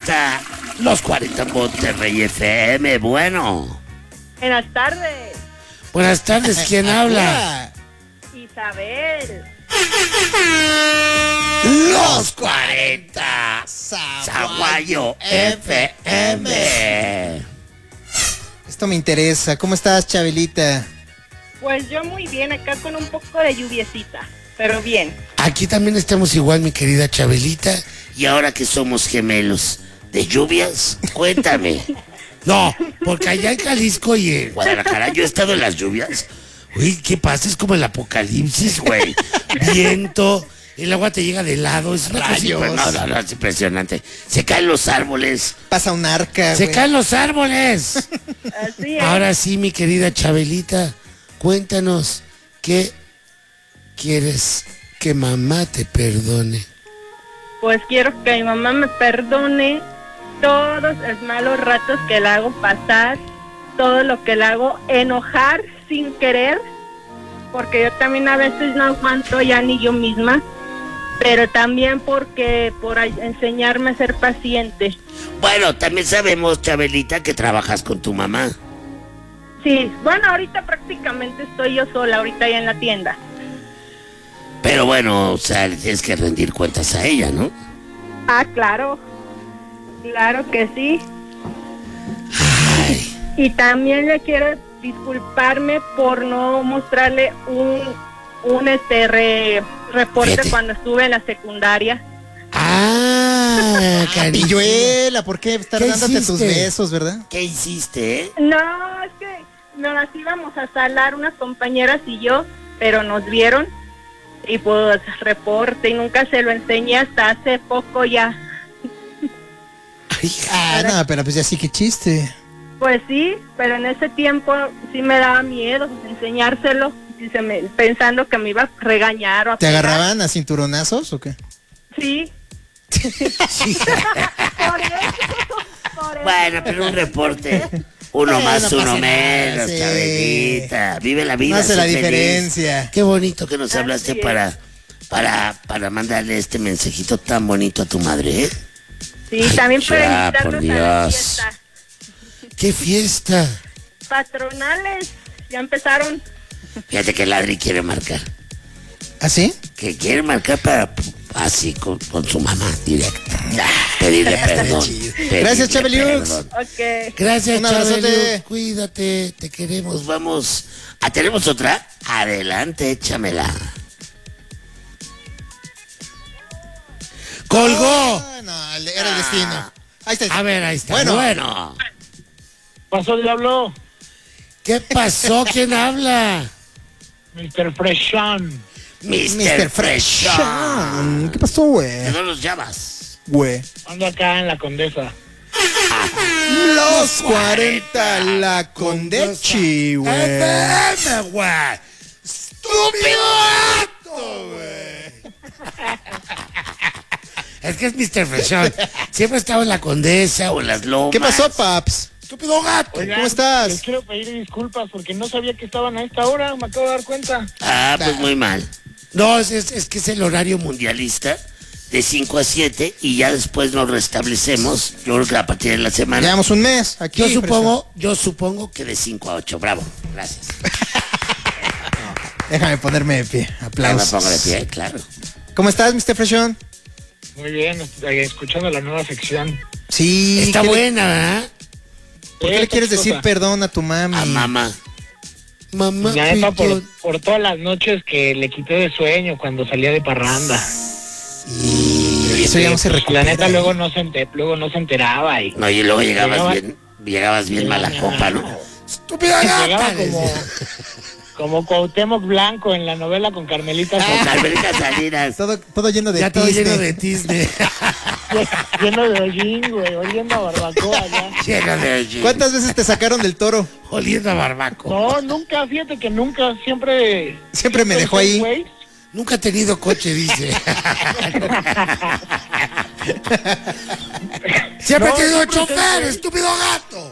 40, los 40 Monterrey FM, bueno. Buenas tardes. Buenas tardes, ¿quién habla? Isabel. Los 40, Zaguayo FM. Esto me interesa. ¿Cómo estás, Chabelita? Pues yo muy bien, acá con un poco de lluviecita, pero bien. Aquí también estamos igual, mi querida Chabelita. Y ahora que somos gemelos de lluvias, cuéntame. No, porque allá en Jalisco y en Guadalajara yo he estado en las lluvias. Uy, ¿qué pasa? Es como el apocalipsis, güey. Viento, el agua te llega de lado, es una Rayos. cosa, no, es impresionante. Se caen los árboles. Pasa un arca, Se güey. caen los árboles. Así es. Ahora sí, mi querida Chabelita, cuéntanos, ¿qué quieres que mamá te perdone? Pues quiero que mi mamá me perdone todos los malos ratos que la hago pasar, todo lo que la hago enojar sin querer, porque yo también a veces no aguanto ya ni yo misma, pero también porque por enseñarme a ser paciente. Bueno, también sabemos, Chabelita, que trabajas con tu mamá. Sí, bueno, ahorita prácticamente estoy yo sola, ahorita ya en la tienda. Pero bueno, o sea, le tienes que rendir cuentas a ella, ¿no? Ah, claro, claro que sí. Ay, Y también le quiero disculparme por no mostrarle un reporte Fíjate. cuando estuve en la secundaria. cariño. Pilluela, ¿por qué estar ¿Qué dándote tus hiciste? besos, verdad? ¿Qué hiciste, eh? No, es que nos las íbamos a salar unas compañeras y yo, pero nos vieron y pues reporte y nunca se lo enseñé hasta hace poco ya. Ay, No, pero pues ya sí que chiste. Pues sí, pero en ese tiempo sí me daba miedo enseñárselo, pensando que me iba a regañar o a ¿Te pegar. agarraban a cinturonazos o qué? Sí. sí. Por eso. Bueno, pero un reporte. Uno Bueno, más, no uno pasa nada, menos, sí. Chabelita. Vive la vida. No hace sé la feliz. diferencia. Qué bonito que nos Así hablaste es. para mandarle este mensajito tan bonito a tu madre, ¿eh? Sí, Ay, también para ya, por invitarlos a la Dios. fiesta. ¡Qué fiesta! Patronales, ya empezaron. Fíjate que el Adri quiere marcar. ¿Ah, sí? Que quiere marcar para así con su mamá directa. Pedirle perdón. chido. pedirle Gracias, Chabeliux. perdón. Ok. Gracias, Un abrazote. Chabeliux. Cuídate, te queremos. Vamos. ¿Tenemos otra? Adelante, échamela. ¡Colgó! Ah, no, era el destino. Ahí está. A ver, ahí está. Bueno. Bueno. Pasó el diablo, ¿Qué pasó? ¿Quién habla? Mr. Freshon. Mr. Freshon. ¿Qué pasó, ¿De güey? dónde los llamas? Güey. Ando acá en la Condesa. Los 40, la Condechi, güey. FM, güey. ¡Estúpido gato, güey! Es que es Mr. Freshon. Siempre estaba en la Condesa o en las Lomas. ¿Qué pasó, paps? ¡Estúpido gato! Oigan, ¿Cómo estás? Les quiero pedir disculpas porque no sabía que estaban a esta hora, me acabo de dar cuenta. Pues muy mal. No, es que es el horario mundialista de 5 a 7 y ya después nos restablecemos. Yo creo que a partir de la semana. Llevamos un mes aquí. Yo supongo que de 5 a 8. Bravo. Gracias. Déjame ponerme de pie. Me Aplausos. pongo de pie, claro. ¿Cómo estás, Mr. Freshon? Muy bien, escuchando la nueva sección. Sí. Está ¿qué le- buena, ¿verdad? ¿Por qué le quieres decir perdón a tu mami? A mamá. Mamá. La neta, pitón. por todas las noches que le quité de sueño cuando salía de parranda. Y eso ya no se Pues, recupera. la neta, luego no se enteraba y No, y luego Llegaba- llegabas bien mala copa, ¿no? ¡Estúpida llegaba gata! le decía. como Cuauhtémoc Blanco en la novela con Carmelita Con Salinas, Carmelita Salinas. Todo lleno de Ya todo Disney. lleno de Disney. lleno de hollín, güey, oliendo a barbacoa ya. Lleno de hollín. ¿Cuántas veces te sacaron del toro? Oliendo a barbaco. No, nunca, fíjate que nunca, siempre... Siempre me dejó ahí. Güey, Nunca he tenido coche, dice. Siempre he No, tenido siempre chofer, tengo- estúpido gato.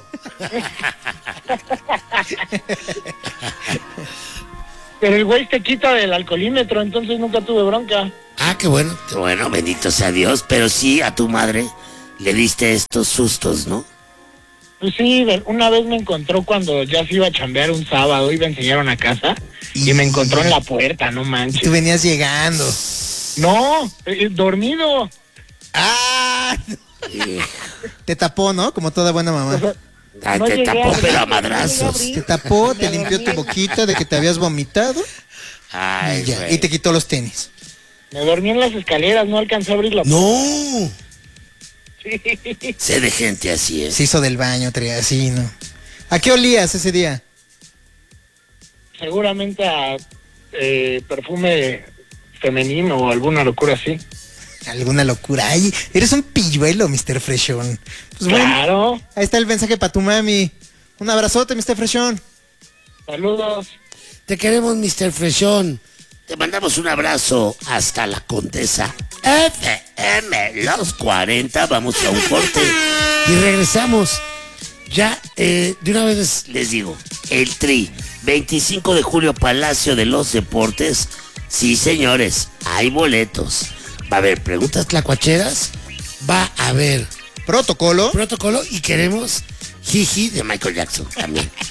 Pero el güey te quita del alcoholímetro, entonces nunca tuve bronca. Qué bueno, bendito sea Dios. Pero sí, a tu madre le diste estos sustos, ¿no? Pues sí, una vez me encontró cuando ya se iba a chambear un sábado, iba a enseñar una casa y me encontró en la puerta, no manches. Tú venías llegando. No, dormido. ¡Ah! Te tapó, ¿no? Como toda buena mamá. Ay, No te llegué tapó, a abrir, pero a no llegué a madrazos. abrir. Te tapó, te limpió tu boquita de que te habías vomitado Ay, y ya. güey. Y te quitó los tenis. Me dormí en las escaleras, no alcancé a abrir la puerta. No, Sí. sé de gente así es. Se hizo del baño, traía así, ¿no? ¿A qué olías ese día? Seguramente a perfume femenino o alguna locura así. Alguna locura. Ay, eres un pilluelo, Mr. Freshón. Pues bueno, Claro. ahí está el mensaje para tu mami. Un abrazote, Mr. Freshón. Saludos. Te queremos, Mr. Freshón. Te mandamos un abrazo hasta la Condesa FM, los 40. Vamos a un corte y regresamos. Ya, de una vez les digo, el Tri, 25 de julio, Palacio de los Deportes. Sí, señores, hay boletos. Va a haber preguntas tlacuacheras, va a haber Protocolo. protocolo y queremos Jiji de Michael Jackson también.